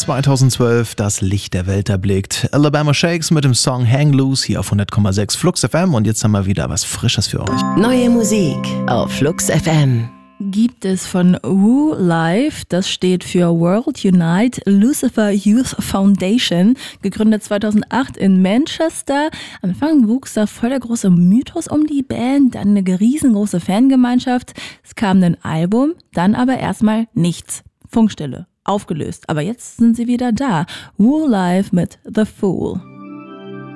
2012 das Licht der Welt erblickt. Alabama Shakes mit dem Song Hang Loose hier auf 100,6 Flux FM und jetzt haben wir wieder was Frisches für euch. Neue Musik auf Flux FM. Gibt es von Woo Life, das steht für World Unite Lucifer Youth Foundation, gegründet 2008 in Manchester. Am Anfang wuchs da voll der große Mythos um die Band, dann eine riesengroße Fangemeinschaft. Es kam ein Album, dann aber erstmal nichts. Funkstille, aufgelöst. Aber jetzt sind sie wieder da. Woo Life mit The Fool.